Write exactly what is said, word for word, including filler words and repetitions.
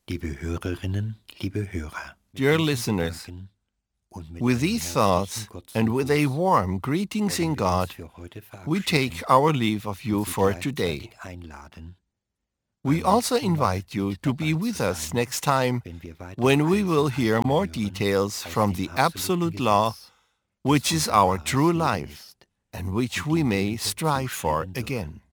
Liebe Hörerinnen, liebe Hörer, Dear listeners, with these thoughts and with a warm greetings in God, we take our leave of you for today. We also invite you to be with us next time when we will hear more details from the absolute law, which is our true life and which we may strive for again.